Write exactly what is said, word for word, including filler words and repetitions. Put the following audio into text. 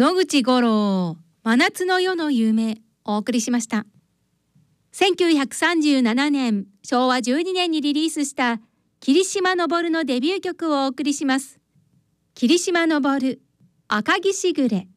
野口五郎真夏の夜の夢お送りしました。せんきゅうひゃくさんじゅうななねんしょうわじゅうにねんにリリースした霧島昇のデビュー曲をお送りします。霧島昇赤城しぐれ。